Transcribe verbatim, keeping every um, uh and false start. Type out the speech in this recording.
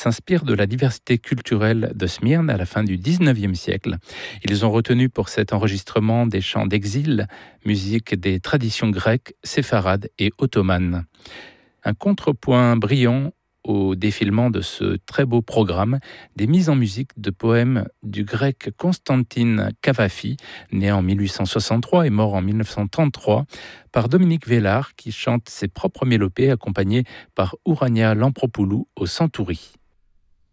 s'inspirent de la diversité culturelle de Smyrne à la fin du dix-neuvième siècle. Ils ont retenu pour cet enregistrement des chants d'exil, musique des traditions grecques, séfarades et ottomanes. Un contrepoint brillant au défilement de ce très beau programme, des mises en musique de poèmes du grec Constantine Cavafi, né en mille huit cent soixante-trois et mort en mille neuf cent trente-trois, par Dominique Vélard, qui chante ses propres mélopées, accompagné par Ourania Lampropoulou au santouri.